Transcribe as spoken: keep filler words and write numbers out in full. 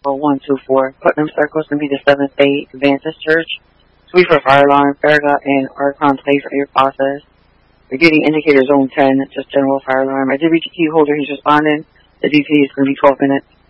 one two four. Putnam Circle is going to be the Seventh Day Adventist Church. Suite for fire alarm, Farragut, and Archon Place for air process. We're getting indicator zone ten, just general fire alarm. I did reach a key holder. He's responding. The D T is going to be twelve minutes.